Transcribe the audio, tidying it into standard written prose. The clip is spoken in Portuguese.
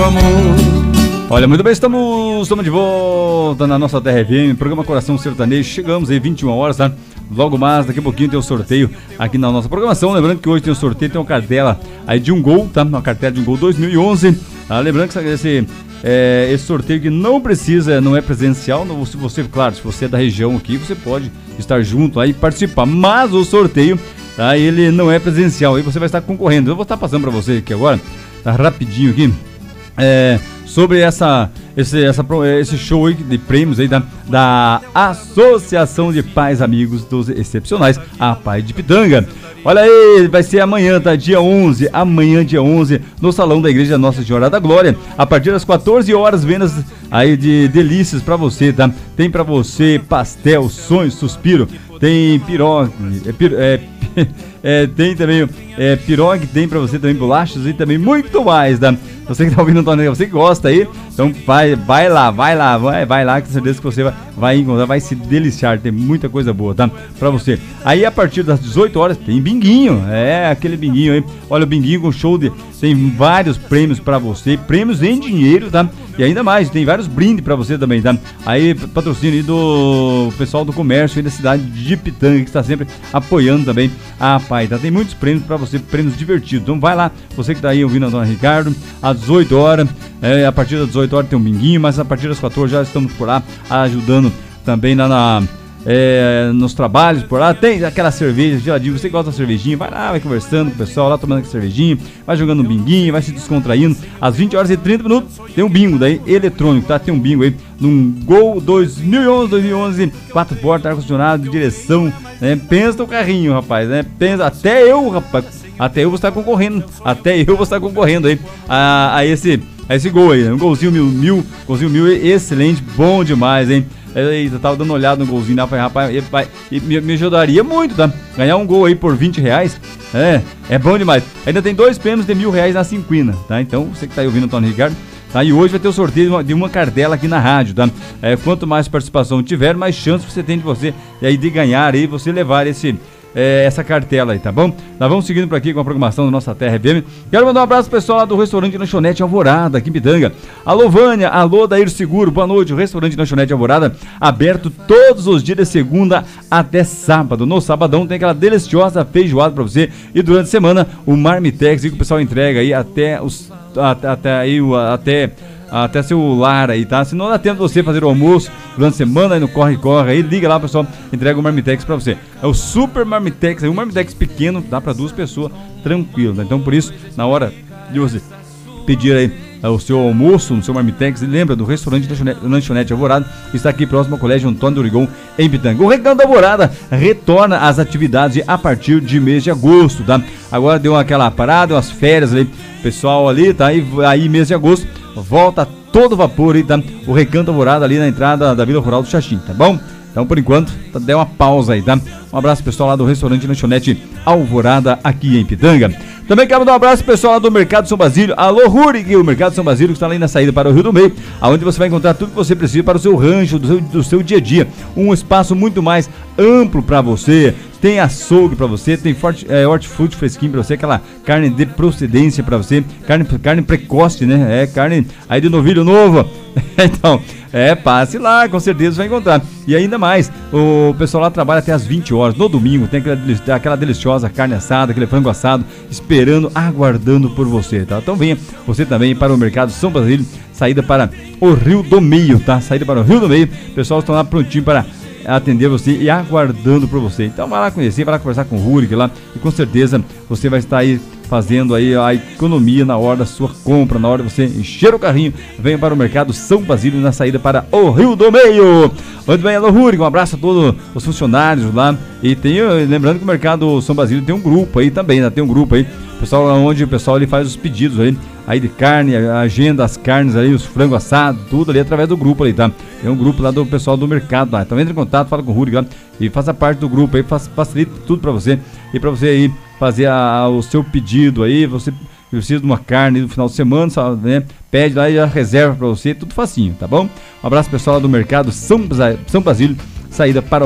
o amor. Olha, muito bem, estamos de volta na nossa Terra FM, programa Coração Sertanejo. Chegamos aí 21 horas, tá? Logo mais, daqui a pouquinho tem o sorteio aqui na nossa programação. Lembrando que hoje tem o sorteio, tem uma cartela aí de um gol, tá? Uma cartela de um gol 2011. Lembrando que esse sorteio que não é presencial. Se você, claro, se você é da região aqui, você pode estar junto aí e participar. Mas o sorteio, tá? Ele não é presencial, aí você vai estar concorrendo. Eu vou estar passando para você aqui agora, tá? Rapidinho aqui. Sobre esse show aí de prêmios aí da Associação de Pais Amigos dos Excepcionais, a Pai de Pitanga. Olha aí, vai ser amanhã, tá? Dia 11, no Salão da Igreja Nossa Senhora da Glória, a partir das 14 horas, vendas aí de delícias pra você, tá? Tem pra você pastel, sonho, suspiro, tem pirogue, tem também pirogue, tem pra você também bolachas e também muito mais, tá? Você que tá ouvindo o Tony, você que gosta aí, então vai lá, com certeza que você vai encontrar, vai se deliciar, tem muita coisa boa, tá? Pra você. Aí a partir das 18 horas tem binguinho, aquele binguinho aí, olha o binguinho com show tem vários prêmios pra você, prêmios em dinheiro, tá? E ainda mais, tem vários brindes pra você também, tá? Aí patrocínio aí do pessoal do comércio aí da cidade de Pitanga, que está sempre apoiando também a Pai, tá? Tem muitos prêmios pra você, prêmios divertidos, então vai lá, você que tá aí ouvindo a Dona Ricardo, às 18 horas, a partir das 18 horas tem um binguinho, mas a partir das 14 já estamos por lá ajudando também nos trabalhos por lá. Tem aquela cerveja geladinha, você gosta da cervejinha, vai lá, vai conversando com o pessoal lá, tomando aquela cervejinha, vai jogando um binguinho, vai se descontraindo. Às 20 horas e 30 minutos tem um bingo daí eletrônico, tá? Tem um bingo aí num Gol 2011, 4 portas, ar-condicionado, direção, né? Pensa no carrinho, rapaz, né? Pensa, até eu vou estar concorrendo aí a esse gol aí, um golzinho mil, excelente, bom demais, hein? Eu tava dando uma olhada no golzinho lá, falei, rapaz, me ajudaria muito, tá? Ganhar um gol aí por R$20, é bom demais. Ainda tem 2 prêmios de R$1.000 na cinquina, tá? Então, você que tá aí ouvindo o Tony Ricardo, tá? E hoje vai ter o sorteio de uma cartela aqui na rádio, tá? Quanto mais participação tiver, mais chance você tem de ganhar aí, você levar essa cartela aí, tá bom? Nós vamos seguindo por aqui com a programação da nossa Terra FM. Quero mandar um abraço pro pessoal lá do restaurante Lanchonete Alvorada, aqui em Pitanga. Alô, Vânia, alô, Dair Seguro, boa noite. O restaurante Lanchonete Alvorada, aberto todos os dias de segunda até sábado. No sabadão tem aquela deliciosa feijoada pra você. E durante a semana, o Marmitex, que o pessoal entrega aí até seu lar aí, tá? Se não dá tempo de você fazer o almoço durante a semana, aí no corre aí, liga lá, pessoal, entrega o Marmitex pra você. É o Super Marmitex, um Marmitex pequeno, dá pra 2 pessoas, tranquilo, né? Então por isso, na hora de você pedir aí o seu almoço no seu Marmitex, lembra do restaurante Lanchonete Alvorada, está aqui próximo ao Colégio Antônio do Origon, em Pitanga. O Recanto da Alvorada retorna às atividades a partir de mês de agosto, tá? Agora deu aquela parada, umas férias ali, pessoal ali, tá? Aí mês de agosto volta todo vapor aí, tá? O Recanto Alvorada ali na entrada da Vila Rural do Xaxim, tá bom? Então, por enquanto, dê uma pausa aí, tá? Um abraço, pessoal, lá do restaurante Lanchonete Alvorada, aqui em Pitanga. Também quero mandar um abraço, pessoal, lá do Mercado São Basílio. Alô, Rurig, o Mercado São Basílio, que está ali na saída para o Rio do Meio, onde você vai encontrar tudo que você precisa para o seu rancho, do seu dia a dia. Um espaço muito mais amplo para você. Tem açougue para você, tem hortifruti fresquinho para você, aquela carne de procedência para você, carne precoce, né? Carne aí de novilho novo. Então, passe lá, com certeza vai encontrar. E ainda mais, o pessoal lá trabalha até as 20 horas, no domingo, tem aquela deliciosa carne assada, aquele frango assado, esperando, aguardando por você, tá? Então venha você também para o Mercado São Basílio, saída para o Rio do Meio, tá? Saída para o Rio do Meio, o pessoal está lá prontinho para atender você e aguardando por você. Então vai lá conhecer, vai lá conversar com o Rurik lá e com certeza você vai estar aí fazendo aí a economia na hora da sua compra, na hora de você encher o carrinho. Venha para o Mercado São Basílio na saída para o Rio do Meio. Muito bem, alô Rurik, um abraço a todos os funcionários lá. E lembrando que o Mercado São Basílio tem um grupo aí também, né? Tem um grupo aí, pessoal, onde o pessoal ele faz os pedidos aí de carne, agenda as carnes ali, os frangos assados, tudo ali através do grupo ali, tá? Tem um grupo lá do pessoal do mercado lá. Então entra em contato, fala com o Rurik lá e faça parte do grupo aí, facilita tudo pra você. E pra você aí fazer o seu pedido aí, você precisa de uma carne no final de semana, né? Pede lá e já reserva pra você, tudo facinho, tá bom? Um abraço, pessoal lá do Mercado São Basílio, saída para